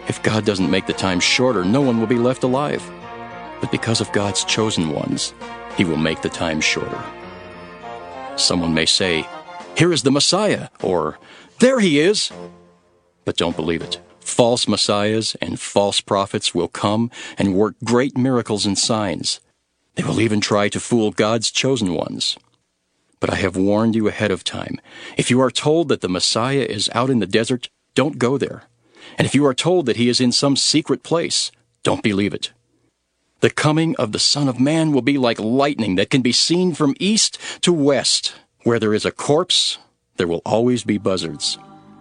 If God doesn't make the time shorter, no one will be left alive. But because of God's chosen ones, He will make the time shorter. Someone may say, "Here is the Messiah," or "There He is." But don't believe it. False messiahs and false prophets will come and work great miracles and signs. They will even try to fool God's chosen ones. But I have warned you ahead of time. If you are told that the Messiah is out in the desert, don't go there. And if you are told that He is in some secret place, don't believe it. The coming of the Son of Man will be like lightning that can be seen from east to west. Where there is a corpse, there will always be buzzards.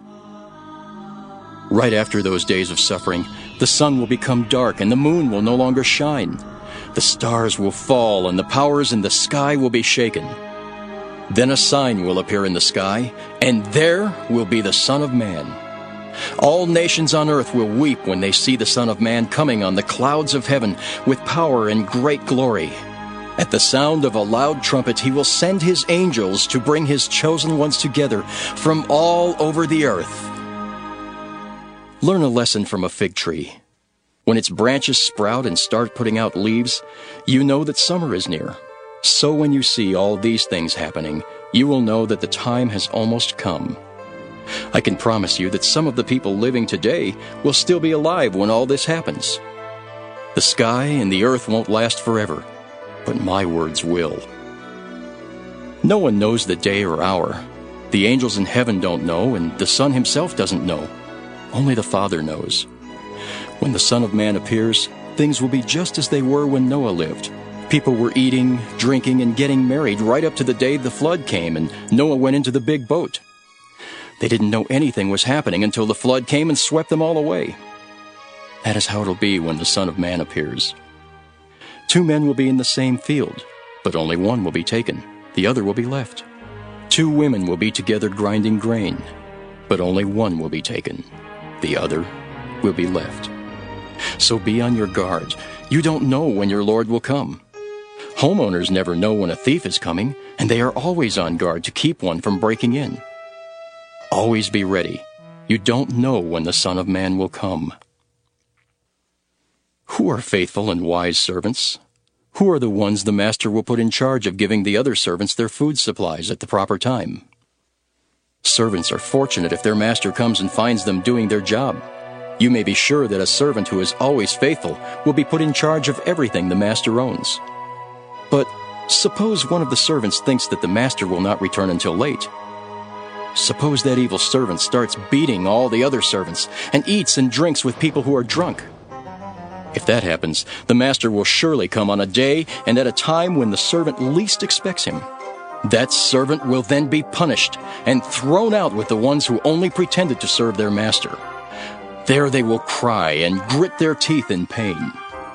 Right after those days of suffering, the sun will become dark and the moon will no longer shine. The stars will fall and the powers in the sky will be shaken. Then a sign will appear in the sky, and there will be the Son of Man. All nations on earth will weep when they see the Son of Man coming on the clouds of heaven with power and great glory. At the sound of a loud trumpet, He will send His angels to bring His chosen ones together from all over the earth. Learn a lesson from a fig tree. When its branches sprout and start putting out leaves, you know that summer is near. So when you see all these things happening, you will know that the time has almost come. I can promise you that some of the people living today will still be alive when all this happens. The sky and the earth won't last forever, but my words will. No one knows the day or hour. The angels in heaven don't know, and the Son Himself doesn't know. Only the Father knows. When the Son of Man appears, things will be just as they were when Noah lived. People were eating, drinking, and getting married right up to the day the flood came and Noah went into the big boat. They didn't know anything was happening until the flood came and swept them all away. That is how it'll be when the Son of Man appears. 2 men will be in the same field, but only one will be taken. The other will be left. 2 women will be together grinding grain, but only one will be taken. The other will be left. So be on your guard. You don't know when your Lord will come. Homeowners never know when a thief is coming, and they are always on guard to keep one from breaking in. Always be ready. You don't know when the Son of Man will come. Who are faithful and wise servants? Who are the ones the master will put in charge of giving the other servants their food supplies at the proper time? Servants are fortunate if their master comes and finds them doing their job. You may be sure that a servant who is always faithful will be put in charge of everything the master owns. But suppose one of the servants thinks that the master will not return until late. Suppose that evil servant starts beating all the other servants and eats and drinks with people who are drunk. If that happens, the master will surely come on a day and at a time when the servant least expects him. That servant will then be punished and thrown out with the ones who only pretended to serve their master. There they will cry and grit their teeth in pain.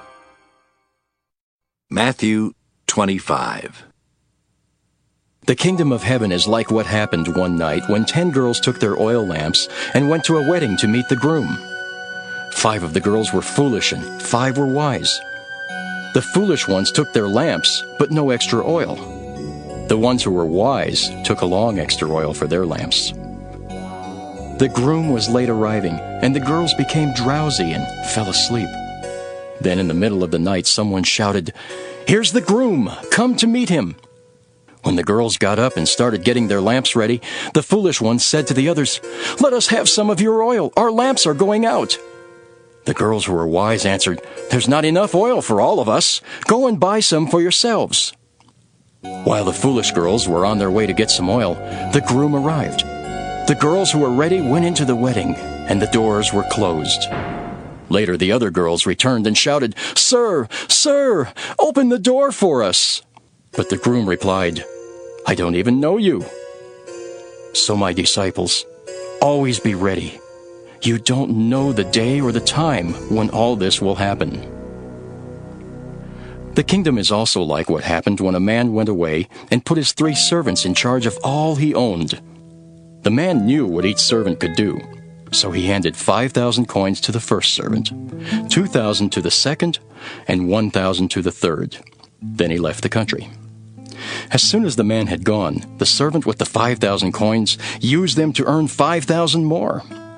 Matthew 25. The kingdom of heaven is like what happened one night when 10 girls took their oil lamps and went to a wedding to meet the groom. 5 of the girls were foolish and 5 were wise. The foolish ones took their lamps, but no extra oil. The ones who were wise took along extra oil for their lamps. The groom was late arriving, and the girls became drowsy and fell asleep. Then in the middle of the night, someone shouted, "Here's the groom! Come to meet him!" When the girls got up and started getting their lamps ready, the foolish ones said to the others, "Let us have some of your oil. Our lamps are going out." The girls who were wise answered, "There's not enough oil for all of us. Go and buy some for yourselves." While the foolish girls were on their way to get some oil, the groom arrived. The girls who were ready went into the wedding, and the doors were closed. Later, the other girls returned and shouted, "Sir, sir, open the door for us." But the groom replied, "I don't even know you." So, my disciples, always be ready. You don't know the day or the time when all this will happen. The kingdom is also like what happened when a man went away and put his 3 servants in charge of all he owned. The man knew what each servant could do, so he handed 5,000 coins to the first servant, 2,000 to the second, and 1,000 to the third. Then he left the country. As soon as the man had gone, the servant with the 5,000 coins used them to earn 5,000 more.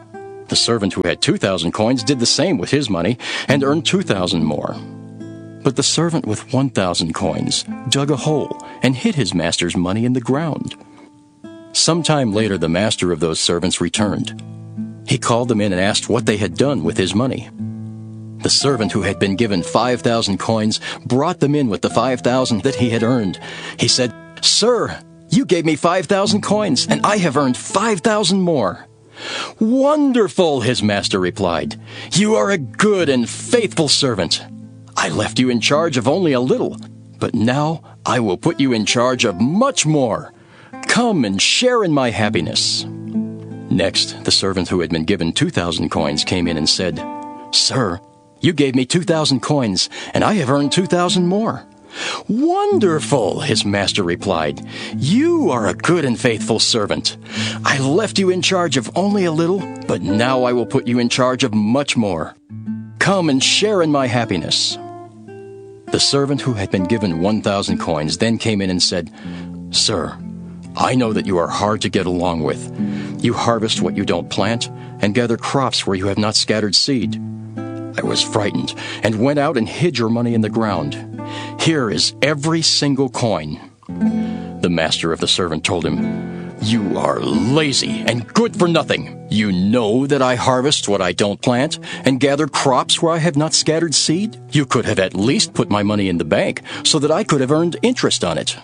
The servant who had 2,000 coins did the same with his money and earned 2,000 more. But the servant with 1,000 coins dug a hole and hid his master's money in the ground. Some time later, the master of those servants returned. He called them in and asked what they had done with his money. The servant who had been given 5,000 coins brought them in with the 5,000 that he had earned. He said, "Sir, you gave me 5,000 coins, and I have earned 5,000 more." "Wonderful," his master replied. "You are a good and faithful servant. I left you in charge of only a little, but now I will put you in charge of much more. Come and share in my happiness." Next, the servant who had been given 2,000 coins came in and said, "Sir, you gave me 2,000 coins, and I have earned 2,000 more." "Wonderful," his master replied. "You are a good and faithful servant. I left you in charge of only a little, but now I will put you in charge of much more. Come and share in my happiness." The servant who had been given 1,000 coins then came in and said, "Sir, I know that you are hard to get along with. You harvest what you don't plant and gather crops where you have not scattered seed. I was frightened and went out and hid your money in the ground. Here is every single coin." The master of the servant told him, "You are lazy and good for nothing. You know that I harvest what I don't plant and gather crops where I have not scattered seed. You could have at least put my money in the bank so that I could have earned interest on it."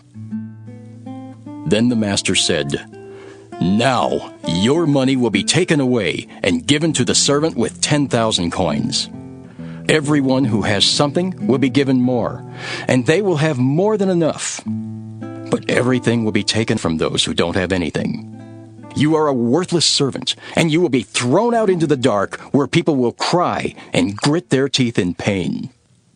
Then the master said, "Now your money will be taken away and given to the servant with 10,000 coins. Everyone who has something will be given more, and they will have more than enough. But everything will be taken from those who don't have anything. You are a worthless servant, and you will be thrown out into the dark where people will cry and grit their teeth in pain.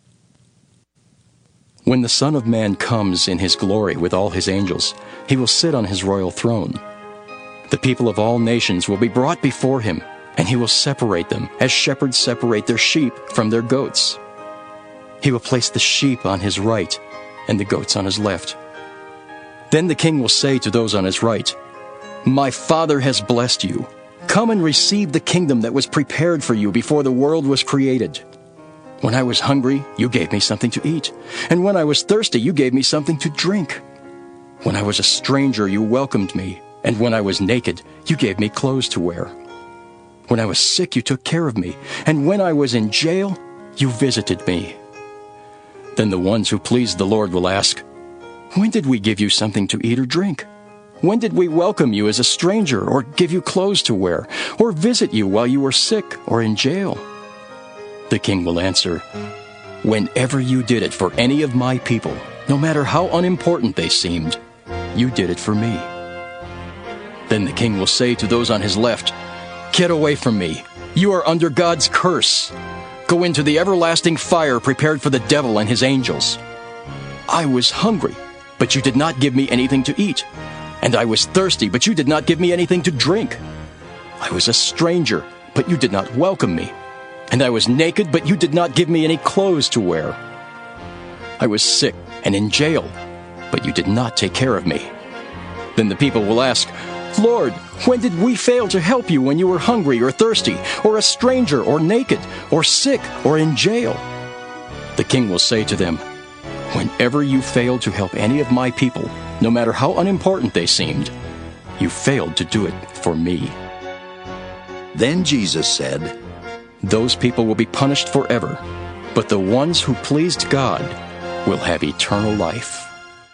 When the Son of Man comes in his glory with all his angels, he will sit on his royal throne. The people of all nations will be brought before him, and he will separate them as shepherds separate their sheep from their goats. He will place the sheep on his right and the goats on his left. Then the king will say to those on his right, "My Father has blessed you. Come and receive the kingdom that was prepared for you before the world was created. When I was hungry, you gave me something to eat, and when I was thirsty, you gave me something to drink. When I was a stranger, you welcomed me, and when I was naked, you gave me clothes to wear. When I was sick, you took care of me, and when I was in jail, you visited me." Then the ones who pleased the Lord will ask, "When did we give you something to eat or drink? When did we welcome you as a stranger, or give you clothes to wear, or visit you while you were sick or in jail?" The king will answer, "Whenever you did it for any of my people, no matter how unimportant they seemed, you did it for me." Then the king will say to those on his left, "Get away from me. You are under God's curse. Go into the everlasting fire prepared for the devil and his angels. I was hungry, but you did not give me anything to eat. And I was thirsty, but you did not give me anything to drink. I was a stranger, but you did not welcome me. And I was naked, but you did not give me any clothes to wear. I was sick and in jail, but you did not take care of me." Then the people will ask, "Lord, when did we fail to help you when you were hungry or thirsty, or a stranger or naked, or sick or in jail?" The king will say to them, "Whenever you failed to help any of my people, no matter how unimportant they seemed, you failed to do it for me." Then Jesus said, "Those people will be punished forever, but the ones who pleased God will have eternal life."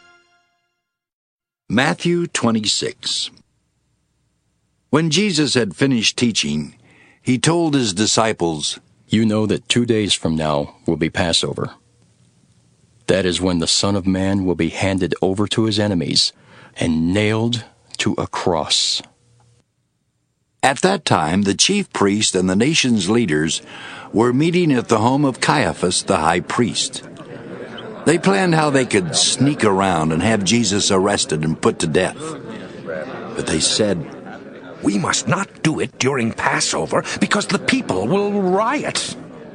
Matthew 26. When Jesus had finished teaching, he told his disciples, "You know that 2 days from now will be Passover. That is when the Son of Man will be handed over to his enemies and nailed to a cross." At that time, the chief priest and the nation's leaders were meeting at the home of Caiaphas, the high priest. They planned how they could sneak around and have Jesus arrested and put to death. But they said, "We must not do it during Passover because the people will riot."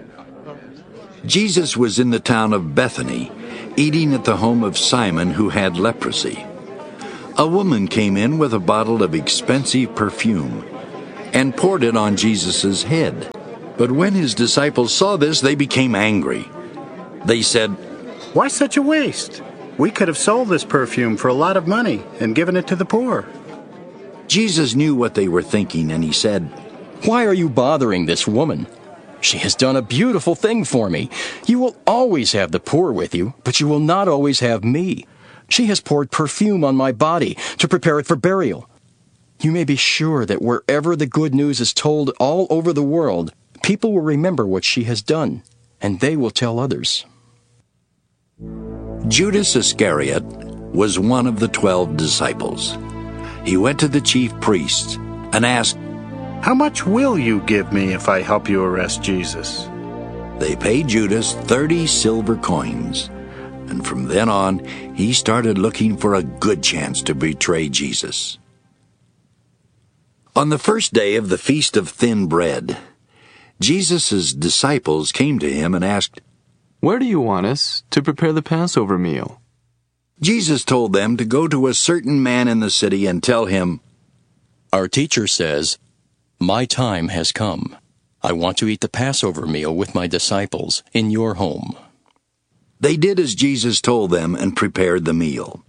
Jesus was in the town of Bethany, eating at the home of Simon, who had leprosy. A woman came in with a bottle of expensive perfume. and poured it on Jesus' head. But when his disciples saw this, they became angry. They said, "Why such a waste? We could have sold this perfume for a lot of money and given it to the poor." Jesus knew what they were thinking, and he said, Why are you bothering this woman? She has done a beautiful thing for me. You will always have the poor with you, but you will not always have me. She has poured perfume on my body to prepare it for burial. You may be sure that wherever the good news is told all over the world, people will remember what she has done, and they will tell others. Judas Iscariot was one of the 12 disciples. He went to the chief priests and asked, "How much will you give me if I help you arrest Jesus?" They paid Judas 30 silver coins, and from then on, he started looking for a good chance to betray Jesus. On the first day of the Feast of Thin Bread, Jesus' disciples came to him and asked, "Where do you want us to prepare the Passover meal?" Jesus told them to go to a certain man in the city and tell him, Our teacher says, My time has come. I want to eat the Passover meal with my disciples in your home. They did as Jesus told them and prepared the meal.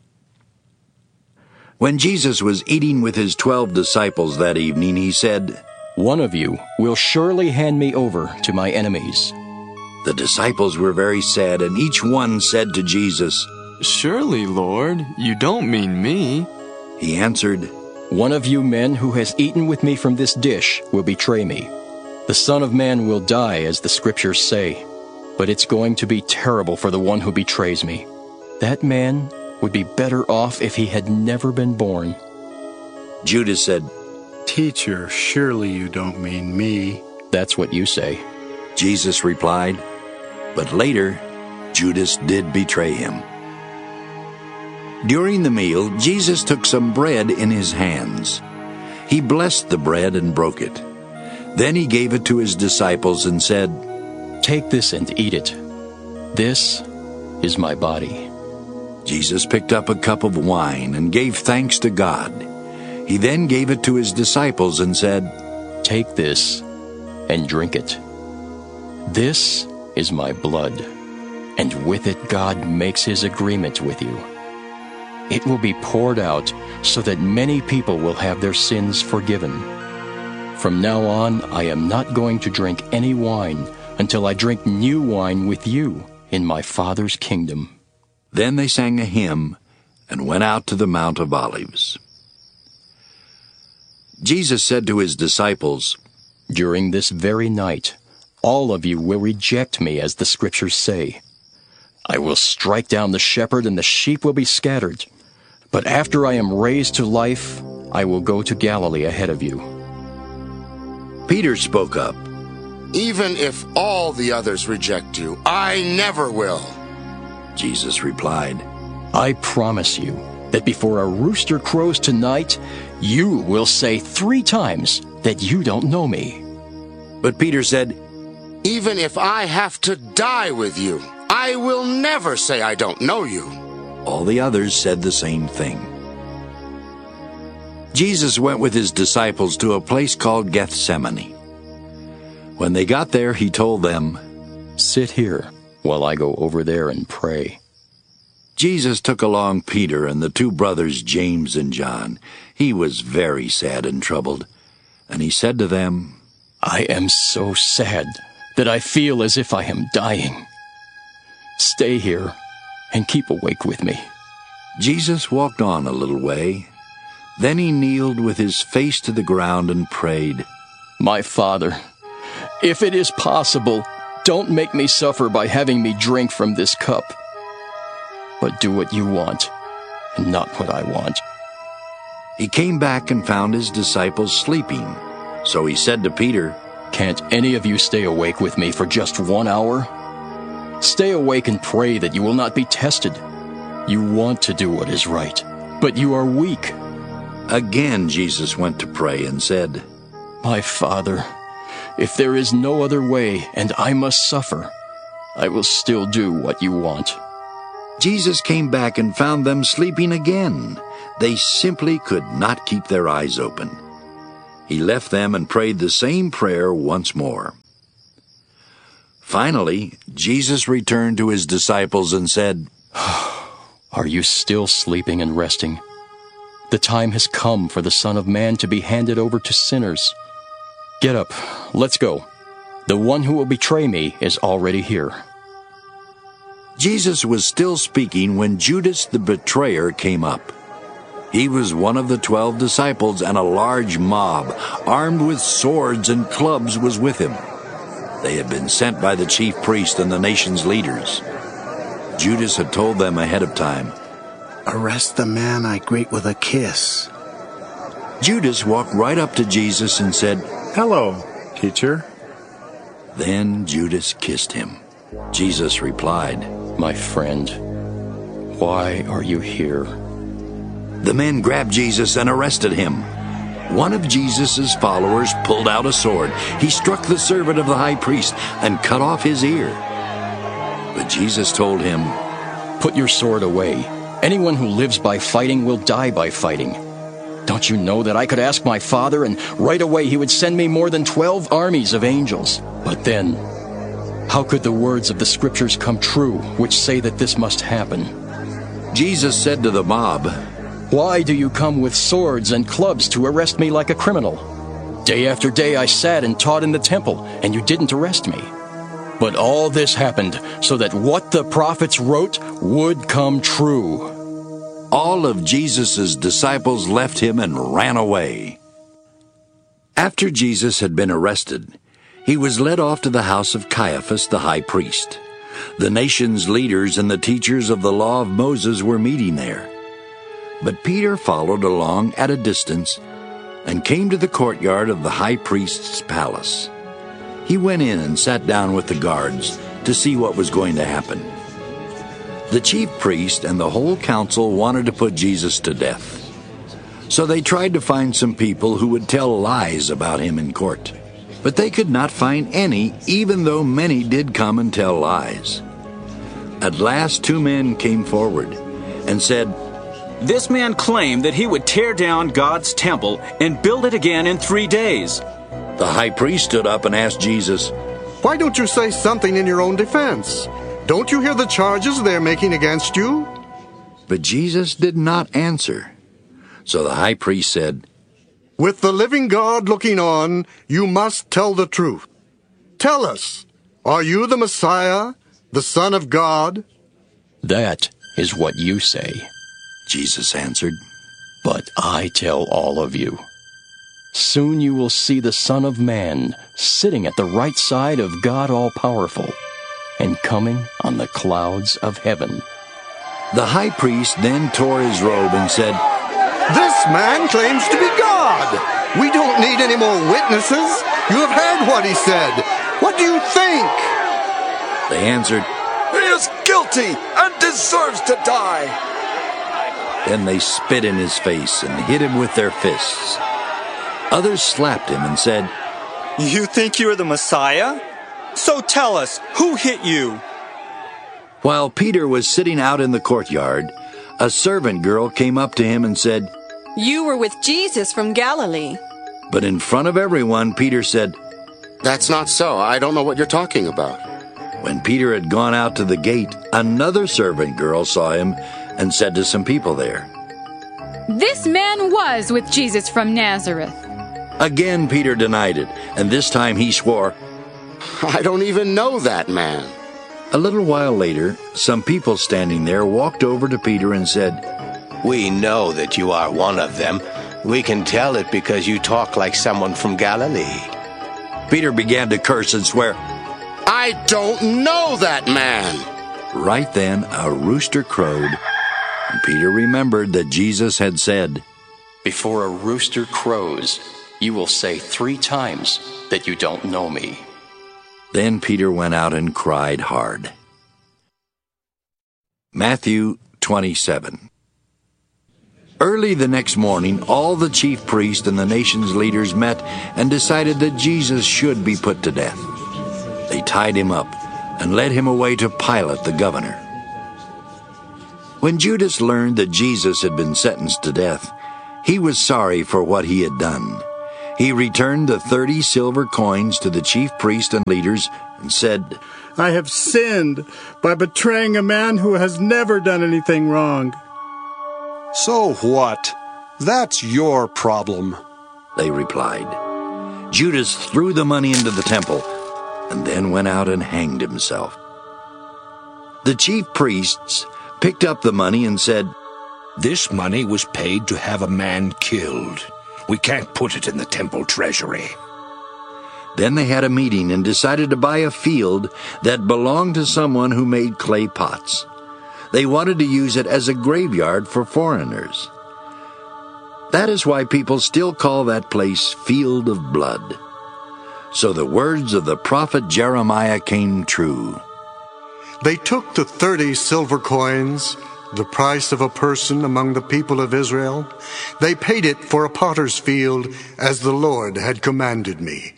When Jesus was eating with his 12 disciples that evening, he said, One of you will surely hand me over to my enemies. The disciples were very sad, and each one said to Jesus, "Surely, Lord, you don't mean me." He answered, One of you men who has eaten with me from this dish will betray me. The Son of Man will die, as the Scriptures say, but it's going to be terrible for the one who betrays me. That man would be better off if he had never been born. Judas said, "Teacher, surely you don't mean me." That's what you say. Jesus replied, but later Judas did betray him. During the meal, Jesus took some bread in his hands. He blessed the bread and broke it. Then he gave it to his disciples and said, Take this and eat it. This is my body. Jesus picked up a cup of wine and gave thanks to God. He then gave it to his disciples and said, Take this and drink it. This is my blood, and with it God makes his agreement with you. It will be poured out so that many people will have their sins forgiven. From now on, I am not going to drink any wine until I drink new wine with you in my Father's kingdom. Then they sang a hymn and went out to the Mount of Olives. Jesus said to his disciples, During this very night, all of you will reject me, as the Scriptures say. I will strike down the shepherd, and the sheep will be scattered. But after I am raised to life, I will go to Galilee ahead of you. Peter spoke up. Even if all the others reject you, I never will. Jesus replied, I promise you that before a rooster crows tonight, you will say 3 times that you don't know me. But Peter said, Even if I have to die with you, I will never say I don't know you. All the others said the same thing. Jesus went with his disciples to a place called Gethsemane. When they got there, he told them, Sit here while I go over there and pray. Jesus took along Peter and the 2 brothers James and John. He was very sad and troubled, and he said to them, I am so sad that I feel as if I am dying. Stay here and keep awake with me. Jesus walked on a little way. Then he kneeled with his face to the ground and prayed, My Father, if it is possible, don't make me suffer by having me drink from this cup. But do what you want, and not what I want. He came back and found his disciples sleeping. So he said to Peter, Can't any of you stay awake with me for just 1 hour? Stay awake and pray that you will not be tested. You want to do what is right, but you are weak. Again Jesus went to pray and said, My Father, if there is no other way and I must suffer, I will still do what you want. Jesus came back and found them sleeping again. They simply could not keep their eyes open. He left them and prayed the same prayer once more. Finally, Jesus returned to his disciples and said, Are you still sleeping and resting? The time has come for the Son of Man to be handed over to sinners. Get up, let's go. The one who will betray me is already here. Jesus was still speaking when Judas the betrayer came up. He was one of the 12 disciples, and a large mob, armed with swords and clubs, was with him. They had been sent by the chief priest and the nation's leaders. Judas had told them ahead of time, Arrest the man I greet with a kiss. Judas walked right up to Jesus and said, Hello, teacher. Then Judas kissed him. Jesus replied, My friend, why are you here? The men grabbed Jesus and arrested him. One of Jesus' followers pulled out a sword. He struck the servant of the high priest and cut off his ear. But Jesus told him, Put your sword away. Anyone who lives by fighting will die by fighting. Don't you know that I could ask my Father, and right away he would send me more than 12 armies of angels? But then, how could the words of the Scriptures come true, which say that this must happen? Jesus said to the mob, Why do you come with swords and clubs to arrest me like a criminal? Day after day I sat and taught in the temple, and you didn't arrest me. But all this happened so that what the prophets wrote would come true. All of Jesus' disciples left him and ran away. After Jesus had been arrested, he was led off to the house of Caiaphas the high priest. The nation's leaders and the teachers of the law of Moses were meeting there. But Peter followed along at a distance and came to the courtyard of the high priest's palace. He went in and sat down with the guards to see what was going to happen. The chief priest and the whole council wanted to put Jesus to death. So they tried to find some people who would tell lies about him in court. But they could not find any, even though many did come and tell lies. At last 2 men came forward and said, This man claimed that he would tear down God's temple and build it again in 3 days. The high priest stood up and asked Jesus, Why don't you say something in your own defense? Don't you hear the charges they're making against you? But Jesus did not answer. So the high priest said, With the living God looking on, you must tell the truth. Tell us, are you the Messiah, the Son of God? That is what you say. Jesus answered, But I tell all of you, soon you will see the Son of Man sitting at the right side of God All-Powerful and coming on the clouds of heaven. The high priest then tore his robe and said, This man claims to be God. We don't need any more witnesses. You have heard what he said. What do you think? They answered, He is guilty and deserves to die. Then they spit in his face and hit him with their fists. Others slapped him and said, You think you're the Messiah? So tell us, who hit you? While Peter was sitting out in the courtyard, a servant girl came up to him and said, You were with Jesus from Galilee. But in front of everyone, Peter said, That's not so. I don't know what you're talking about. When Peter had gone out to the gate, another servant girl saw him and said to some people there, This man was with Jesus from Nazareth. Again Peter denied it, and this time he swore, I don't even know that man. A little while later, some people standing there walked over to Peter and said, We know that you are one of them. We can tell it because you talk like someone from Galilee. Peter began to curse and swear, I don't know that man. Right then, a rooster crowed, and Peter remembered that Jesus had said, Before a rooster crows, you will say 3 times that you don't know me. Then Peter went out and cried hard. Matthew 27. Early the next morning, all the chief priests and the nation's leaders met and decided that Jesus should be put to death. They tied him up and led him away to Pilate the governor. When Judas learned that Jesus had been sentenced to death, he was sorry for what he had done. He returned the 30 silver coins to the chief priests and leaders and said, I have sinned by betraying a man who has never done anything wrong. So what? That's your problem, they replied. Judas threw the money into the temple and then went out and hanged himself. The chief priests picked up the money and said, This money was paid to have a man killed. We can't put it in the temple treasury. Then they had a meeting and decided to buy a field that belonged to someone who made clay pots. They wanted to use it as a graveyard for foreigners. That is why people still call that place Field of Blood. So the words of the prophet Jeremiah came true. They took the 30 silver coins, the price of a person among the people of Israel. They paid it for a potter's field, as the Lord had commanded me.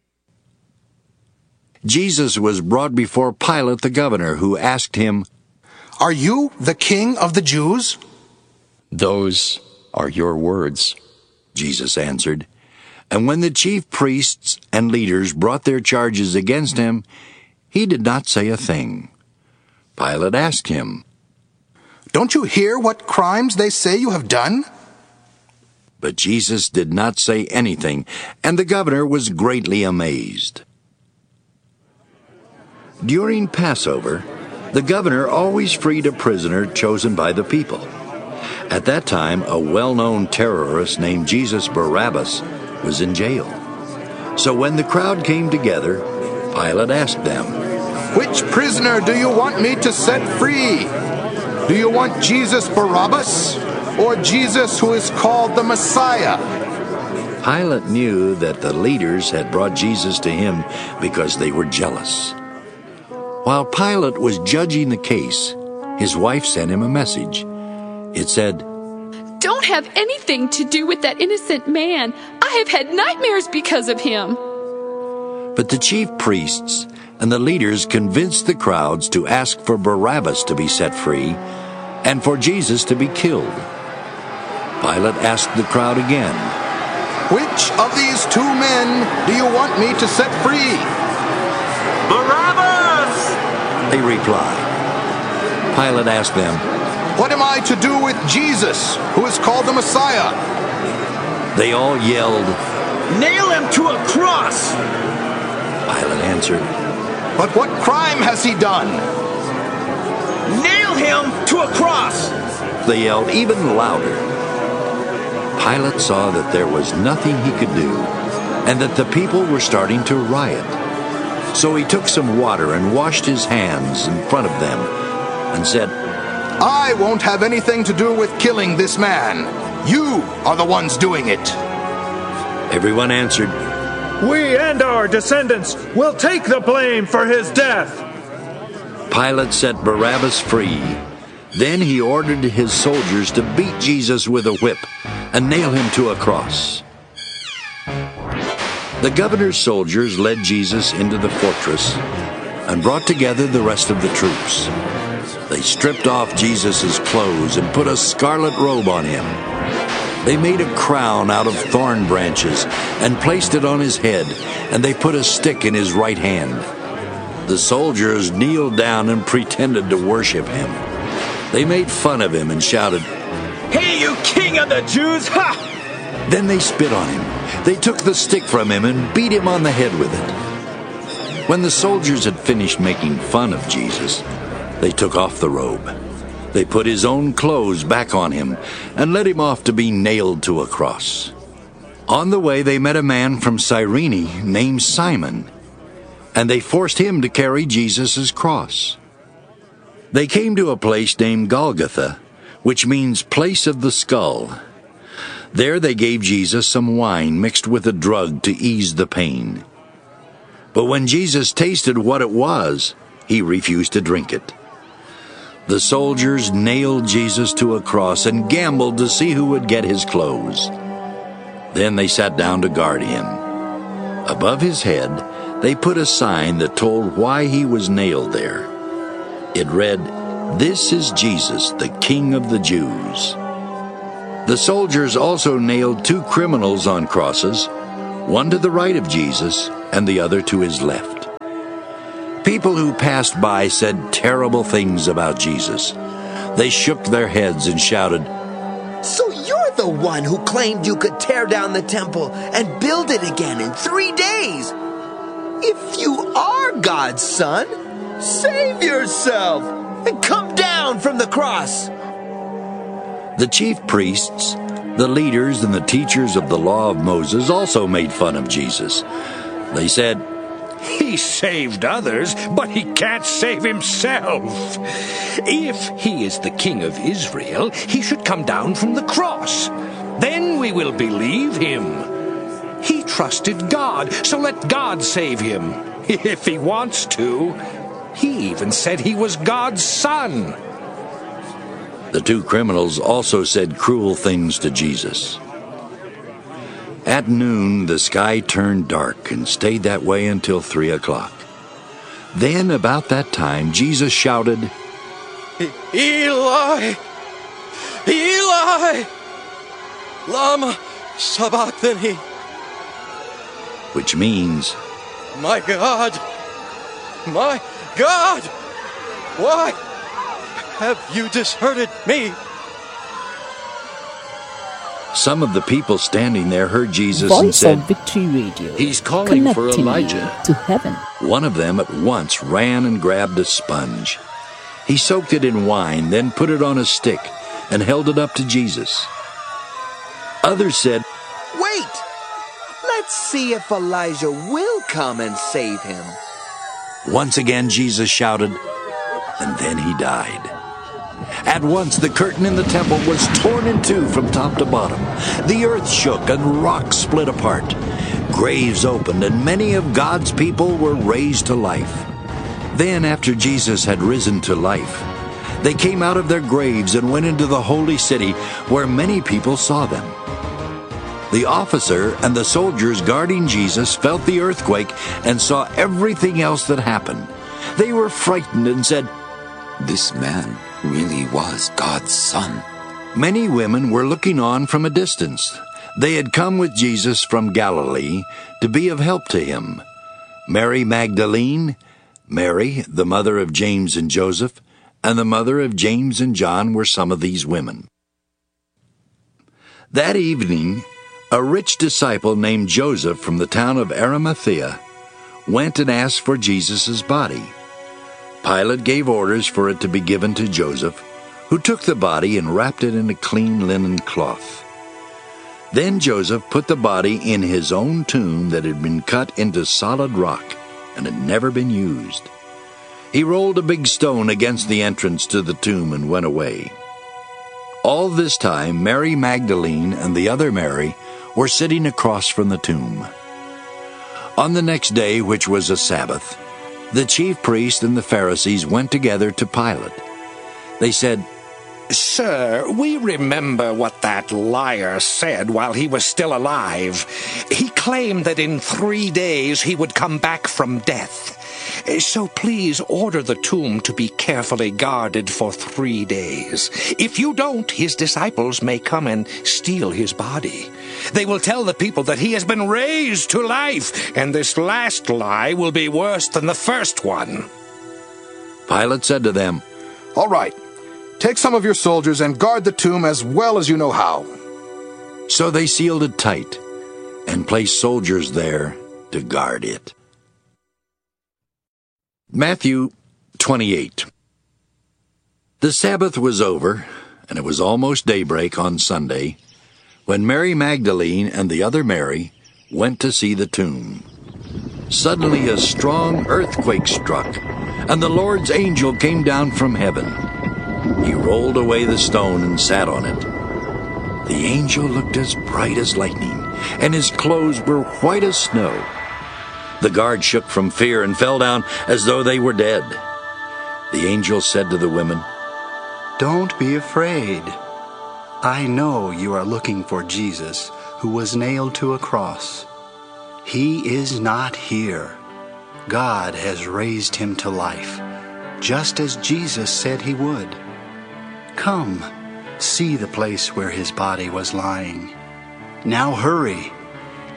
Jesus was brought before Pilate the governor, who asked him, Are you the king of the Jews? Those are your words, Jesus answered. And when the chief priests and leaders brought their charges against him, he did not say a thing. Pilate asked him, Don't you hear what crimes they say you have done? But Jesus did not say anything, and the governor was greatly amazed. During Passover, the governor always freed a prisoner chosen by the people. At that time, a well-known terrorist named Jesus Barabbas was in jail. So when the crowd came together, Pilate asked them, Which prisoner do you want me to set free? Do you want Jesus Barabbas, or Jesus who is called the Messiah? Pilate knew that the leaders had brought Jesus to him because they were jealous. While Pilate was judging the case, his wife sent him a message. It said, Don't have anything to do with that innocent man. I have had nightmares because of him. But the chief priests and the leaders convinced the crowds to ask for Barabbas to be set free and for Jesus to be killed. Pilate asked the crowd again, Which of these two men do you want me to set free? Barabbas! They replied. Pilate asked them, What am I to do with Jesus, who is called the Messiah? They all yelled, Nail him to a cross! Pilate answered, But what crime has he done? Nail him to a cross! They yelled even louder. Pilate saw that there was nothing he could do, and that the people were starting to riot. So he took some water and washed his hands in front of them, and said, I won't have anything to do with killing this man. You are the ones doing it. Everyone answered, We and our descendants will take the blame for his death. Pilate set Barabbas free. Then he ordered his soldiers to beat Jesus with a whip and nail him to a cross. The governor's soldiers led Jesus into the fortress and brought together the rest of the troops. They stripped off Jesus' clothes and put a scarlet robe on him. They made a crown out of thorn branches and placed it on his head, and they put a stick in his right hand. The soldiers kneeled down and pretended to worship him. They made fun of him and shouted, Hey, you king of the Jews! Ha! Then they spit on him. They took the stick from him and beat him on the head with it. When the soldiers had finished making fun of Jesus, they took off the robe. They put his own clothes back on him and led him off to be nailed to a cross. On the way, they met a man from Cyrene named Simon, and they forced him to carry Jesus' cross. They came to a place named Golgotha, which means place of the skull. There they gave Jesus some wine mixed with a drug to ease the pain. But when Jesus tasted what it was, he refused to drink it. The soldiers nailed Jesus to a cross and gambled to see who would get his clothes. Then they sat down to guard him. Above his head, they put a sign that told why he was nailed there. It read, This is Jesus, the King of the Jews. The soldiers also nailed two criminals on crosses, one to the right of Jesus and the other to his left. People who passed by said terrible things about Jesus. They shook their heads and shouted, "So you're the one who claimed you could tear down the temple and build it again in 3 days? If you are God's son, save yourself and come down from the cross." The chief priests, the leaders, and the teachers of the law of Moses also made fun of Jesus. They said, "He saved others, but he can't save himself. If he is the king of Israel, he should come down from the cross. Then we will believe him. He trusted God, so let God save him, if he wants to. He even said he was God's son." The two criminals also said cruel things to Jesus. At noon, the sky turned dark and stayed that way until 3 o'clock. Then, about that time, Jesus shouted, "Eli, Eli, lama sabachthani," which means, my God, why have you deserted me?" Some of the people standing there heard Jesus and Voice said, of Victory Radio. "He's calling for Connecting Elijah." you to heaven. One of them at once ran and grabbed a sponge. He soaked it in wine, then put it on a stick and held it up to Jesus. Others said, "Wait! Let's see if Elijah will come and save him." Once again Jesus shouted, and then he died. At once the curtain in the temple was torn in two from top to bottom. The earth shook and rocks split apart. Graves opened and many of God's people were raised to life. Then after Jesus had risen to life, they came out of their graves and went into the holy city where many people saw them. The officer and the soldiers guarding Jesus felt the earthquake and saw everything else that happened. They were frightened and said, "This man really was God's son." Many women were looking on from a distance. They had come with Jesus from Galilee to be of help to him. Mary Magdalene, Mary, the mother of James and Joseph, and the mother of James and John were some of these women. That evening, a rich disciple named Joseph from the town of Arimathea went and asked for Jesus' body. Pilate gave orders for it to be given to Joseph, who took the body and wrapped it in a clean linen cloth. Then Joseph put the body in his own tomb that had been cut into solid rock and had never been used. He rolled a big stone against the entrance to the tomb and went away. All this time, Mary Magdalene and the other Mary were sitting across from the tomb. On the next day, which was a Sabbath, the chief priest and the Pharisees went together to Pilate. They said, "Sir, we remember what that liar said while he was still alive. He claimed that in 3 days he would come back from death. So please order the tomb to be carefully guarded for 3 days. If you don't, his disciples may come and steal his body. They will tell the people that he has been raised to life, and this last lie will be worse than the first one." Pilate said to them, "All right, take some of your soldiers and guard the tomb as well as you know how." So they sealed it tight and placed soldiers there to guard it. Matthew 28. The Sabbath was over, and it was almost daybreak on Sunday, when Mary Magdalene and the other Mary went to see the tomb. Suddenly a strong earthquake struck, and the Lord's angel came down from heaven. He rolled away the stone and sat on it. The angel looked as bright as lightning, and his clothes were white as snow. The guard shook from fear and fell down as though they were dead. The angel said to the women, "Don't be afraid. I know you are looking for Jesus, who was nailed to a cross. He is not here. God has raised him to life, just as Jesus said he would. Come, see the place where his body was lying. Now hurry.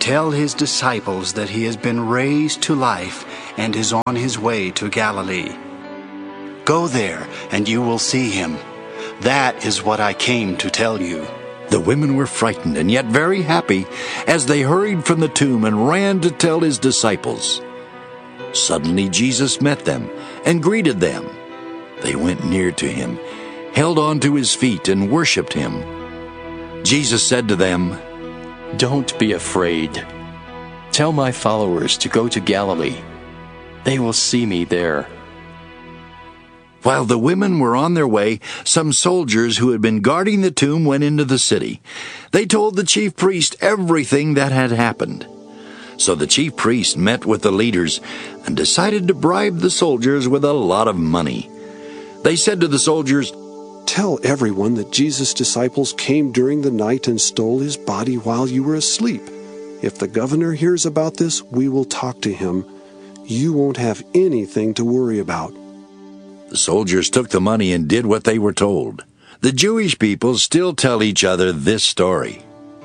Tell his disciples that he has been raised to life and is on his way to Galilee. Go there and you will see him. That is what I came to tell you." The women were frightened and yet very happy as they hurried from the tomb and ran to tell his disciples. Suddenly Jesus met them and greeted them. They went near to him, held on to his feet, and worshipped him. Jesus said to them, "Don't be afraid. Tell my followers to go to Galilee. They will see me there." While the women were on their way, some soldiers who had been guarding the tomb went into the city. They told the chief priest everything that had happened. So the chief priest met with the leaders and decided to bribe the soldiers with a lot of money. They said to the soldiers, "Tell everyone that Jesus' disciples came during the night and stole his body while you were asleep. If the governor hears about this, we will talk to him. You won't have anything to worry about." The soldiers took the money and did what they were told. The Jewish people still tell each other this story.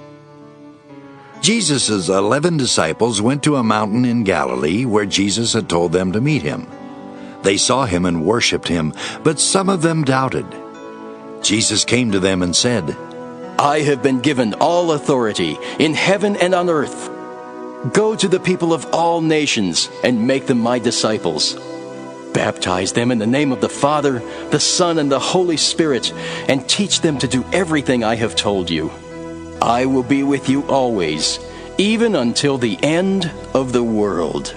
Jesus' 11 disciples went to a mountain in Galilee where Jesus had told them to meet him. They saw him and worshipped him, but some of them doubted. Jesus came to them and said, "I have been given all authority in heaven and on earth. Go to the people of all nations and make them my disciples. Baptize them in the name of the Father, the Son, and the Holy Spirit, and teach them to do everything I have told you. I will be with you always, even until the end of the world."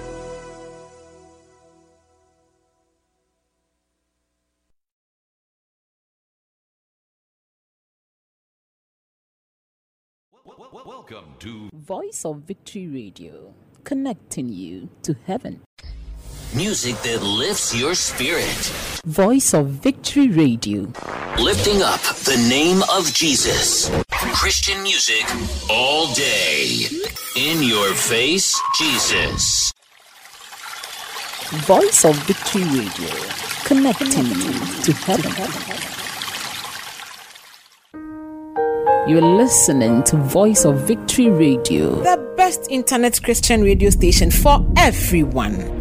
Welcome to Voice of Victory Radio, connecting you to heaven. Music that lifts your spirit. Voice of Victory Radio. Lifting up the name of Jesus. Christian music all day. In your face, Jesus. Voice of Victory Radio, connecting you to heaven. You're listening to Voice of Victory Radio, the best internet Christian radio station for everyone.